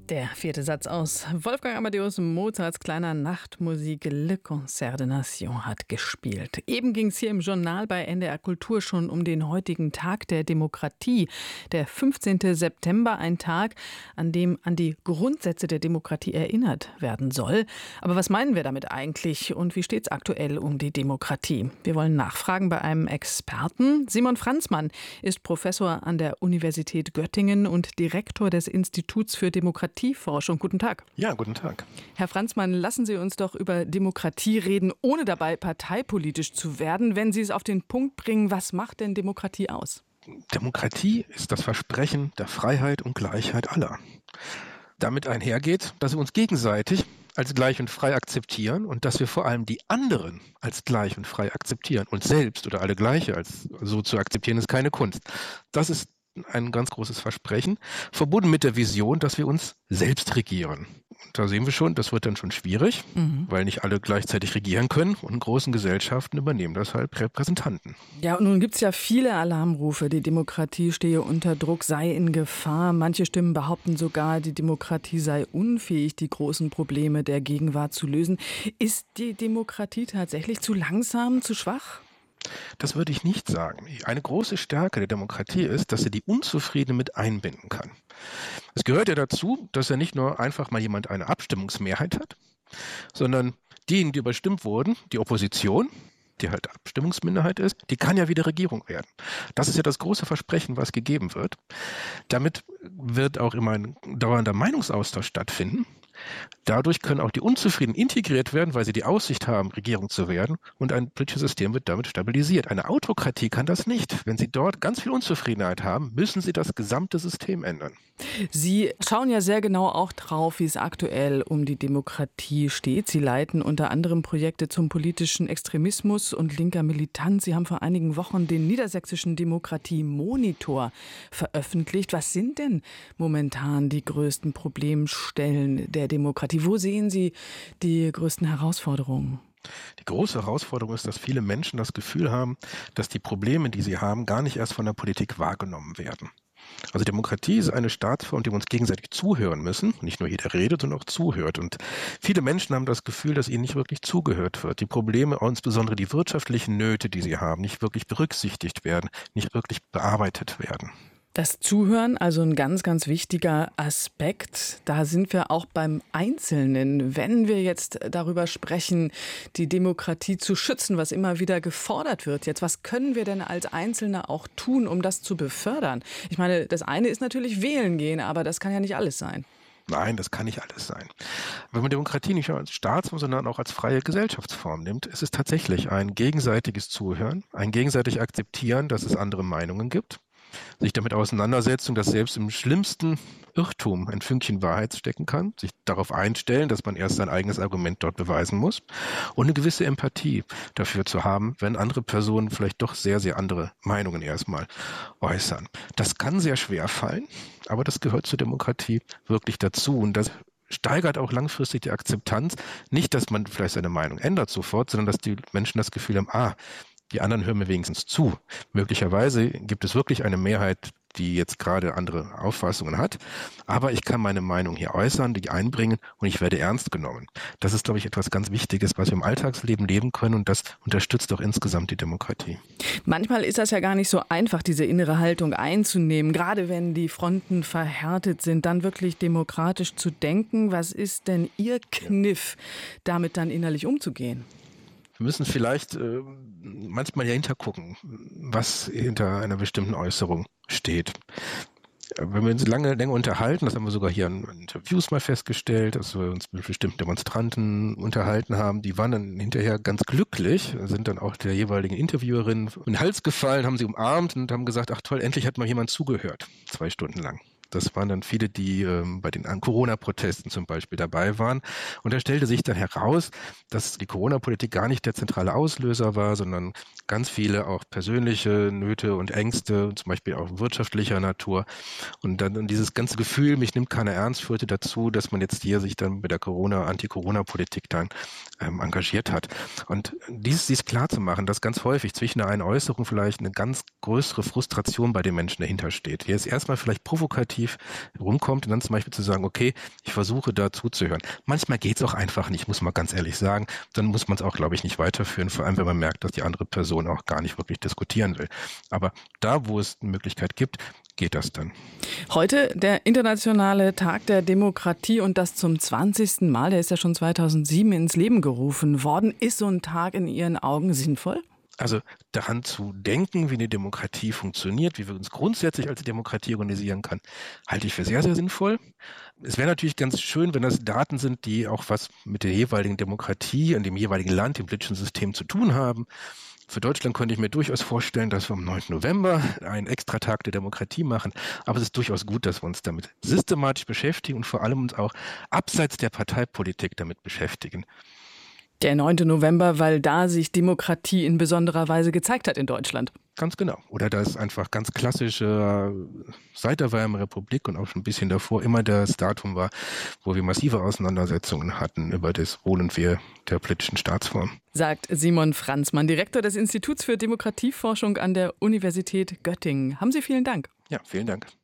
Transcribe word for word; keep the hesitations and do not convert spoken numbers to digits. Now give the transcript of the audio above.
Der vierte Satz aus Wolfgang Amadeus Mozarts kleiner Nachtmusik Le Concert de Nation hat gespielt. Eben ging es hier im Journal bei N D R Kultur schon um den heutigen Tag der Demokratie. Der fünfzehnten September, ein Tag, an dem an die Grundsätze der Demokratie erinnert werden soll. Aber was meinen wir damit eigentlich und wie steht es aktuell um die Demokratie? Wir wollen nachfragen bei einem Experten. Simon Franzmann ist Professor an der Universität Göttingen und Direktor des Instituts für Demokratie. Forschung. Guten Tag. Ja, guten Tag. Herr Franzmann, lassen Sie uns doch über Demokratie reden, ohne dabei parteipolitisch zu werden. Wenn Sie es auf den Punkt bringen, was macht denn Demokratie aus? Demokratie ist das Versprechen der Freiheit und Gleichheit aller. Damit einhergeht, dass wir uns gegenseitig als gleich und frei akzeptieren und dass wir vor allem die anderen als gleich und frei akzeptieren. Uns selbst oder alle Gleiche als so zu akzeptieren, ist keine Kunst. Das ist ein ganz großes Versprechen, verbunden mit der Vision, dass wir uns selbst regieren. Und da sehen wir schon, das wird dann schon schwierig, mhm. weil nicht alle gleichzeitig regieren können und in großen Gesellschaften übernehmen deshalb Repräsentanten. Ja, und nun gibt es ja viele Alarmrufe, die Demokratie stehe unter Druck, sei in Gefahr. Manche Stimmen behaupten sogar, die Demokratie sei unfähig, die großen Probleme der Gegenwart zu lösen. Ist die Demokratie tatsächlich zu langsam, zu schwach? Das würde ich nicht sagen. Eine große Stärke der Demokratie ist, dass sie die Unzufriedenen mit einbinden kann. Es gehört ja dazu, dass ja nicht nur einfach mal jemand eine Abstimmungsmehrheit hat, sondern diejenigen, die überstimmt wurden, die Opposition, die halt Abstimmungsminderheit ist, die kann ja wieder Regierung werden. Das ist ja das große Versprechen, was gegeben wird. Damit wird auch immer ein dauernder Meinungsaustausch stattfinden. Dadurch können auch die Unzufriedenen integriert werden, weil sie die Aussicht haben, Regierung zu werden, und ein politisches System wird damit stabilisiert. Eine Autokratie kann das nicht. Wenn Sie dort ganz viel Unzufriedenheit haben, müssen Sie das gesamte System ändern. Sie schauen ja sehr genau auch drauf, wie es aktuell um die Demokratie steht. Sie leiten unter anderem Projekte zum politischen Extremismus und linker Militanz. Sie haben vor einigen Wochen den niedersächsischen Demokratie-Monitor veröffentlicht. Was sind denn momentan die größten Problemstellen der Demokratie? Wo sehen Sie die größten Herausforderungen? Die große Herausforderung ist, dass viele Menschen das Gefühl haben, dass die Probleme, die sie haben, gar nicht erst von der Politik wahrgenommen werden. Also Demokratie ist eine Staatsform, die wir uns gegenseitig zuhören müssen. Nicht nur jeder redet, sondern auch zuhört. Und viele Menschen haben das Gefühl, dass ihnen nicht wirklich zugehört wird. Die Probleme, insbesondere die wirtschaftlichen Nöte, die sie haben, nicht wirklich berücksichtigt werden, nicht wirklich bearbeitet werden. Das Zuhören, also ein ganz, ganz wichtiger Aspekt. Da sind wir auch beim Einzelnen. Wenn wir jetzt darüber sprechen, die Demokratie zu schützen, was immer wieder gefordert wird jetzt, was können wir denn als Einzelne auch tun, um das zu befördern? Ich meine, das eine ist natürlich wählen gehen, aber das kann ja nicht alles sein. Nein, das kann nicht alles sein. Wenn man Demokratie nicht nur als Staatsform, sondern auch als freie Gesellschaftsform nimmt, ist es tatsächlich ein gegenseitiges Zuhören, ein gegenseitig Akzeptieren, dass es andere Meinungen gibt, sich damit auseinandersetzen, dass selbst im schlimmsten Irrtum ein Fünkchen Wahrheit stecken kann, sich darauf einstellen, dass man erst sein eigenes Argument dort beweisen muss und eine gewisse Empathie dafür zu haben, wenn andere Personen vielleicht doch sehr, sehr andere Meinungen erstmal äußern. Das kann sehr schwer fallen, aber das gehört zur Demokratie wirklich dazu und das steigert auch langfristig die Akzeptanz. Nicht, dass man vielleicht seine Meinung ändert sofort, sondern dass die Menschen das Gefühl haben, ah, die anderen hören mir wenigstens zu. Möglicherweise gibt es wirklich eine Mehrheit, die jetzt gerade andere Auffassungen hat. Aber ich kann meine Meinung hier äußern, die einbringen und ich werde ernst genommen. Das ist, glaube ich, etwas ganz Wichtiges, was wir im Alltagsleben leben können und das unterstützt auch insgesamt die Demokratie. Manchmal ist das ja gar nicht so einfach, diese innere Haltung einzunehmen. Gerade wenn die Fronten verhärtet sind, dann wirklich demokratisch zu denken. Was ist denn Ihr Kniff, damit dann innerlich umzugehen? Wir müssen vielleicht äh, manchmal ja hintergucken, was hinter einer bestimmten Äußerung steht. Wenn wir uns lange, länger unterhalten, das haben wir sogar hier in Interviews mal festgestellt, dass wir uns mit bestimmten Demonstranten unterhalten haben, die waren dann hinterher ganz glücklich, sind dann auch der jeweiligen Interviewerin in den Hals gefallen, haben sie umarmt und haben gesagt, ach toll, endlich hat mal jemand zugehört, zwei Stunden lang. Das waren dann viele, die ähm, bei den Corona-Protesten zum Beispiel dabei waren. Und da stellte sich dann heraus, dass die Corona-Politik gar nicht der zentrale Auslöser war, sondern ganz viele auch persönliche Nöte und Ängste, zum Beispiel auch wirtschaftlicher Natur. Und dann dieses ganze Gefühl, mich nimmt keiner ernst, führte dazu, dass man jetzt hier sich dann bei der Corona, Anti-Corona-Politik dann ähm, engagiert hat. Und dies, dies klar zu machen, dass ganz häufig zwischen einer Äußerung vielleicht eine ganz größere Frustration bei den Menschen dahinter steht. Hier ist erstmal vielleicht provokativ negativ rumkommt und dann zum Beispiel zu sagen, okay, ich versuche da zuzuhören. Manchmal geht es auch einfach nicht, muss man ganz ehrlich sagen. Dann muss man es auch, glaube ich, nicht weiterführen, vor allem wenn man merkt, dass die andere Person auch gar nicht wirklich diskutieren will. Aber da, wo es eine Möglichkeit gibt, geht das dann. Heute der internationale Tag der Demokratie und das zum zwanzigsten Mal. Der ist ja schon zweitausendsieben ins Leben gerufen worden. Ist so ein Tag in Ihren Augen sinnvoll? Also daran zu denken, wie eine Demokratie funktioniert, wie wir uns grundsätzlich als Demokratie organisieren kann, halte ich für sehr, sehr sinnvoll. Es wäre natürlich ganz schön, wenn das Daten sind, die auch was mit der jeweiligen Demokratie in dem jeweiligen Land, dem politischen System zu tun haben. Für Deutschland könnte ich mir durchaus vorstellen, dass wir am neunten November einen Extratag der Demokratie machen. Aber es ist durchaus gut, dass wir uns damit systematisch beschäftigen und vor allem uns auch abseits der Parteipolitik damit beschäftigen. Der neunte November, weil da sich Demokratie in besonderer Weise gezeigt hat in Deutschland. Ganz genau. Oder das einfach ganz klassische, seit der Weimarer Republik und auch schon ein bisschen davor, immer das Datum war, wo wir massive Auseinandersetzungen hatten über das Wohl und Wehe der politischen Staatsform. Sagt Simon Franzmann, Direktor des Instituts für Demokratieforschung an der Universität Göttingen. Haben Sie vielen Dank. Ja, vielen Dank.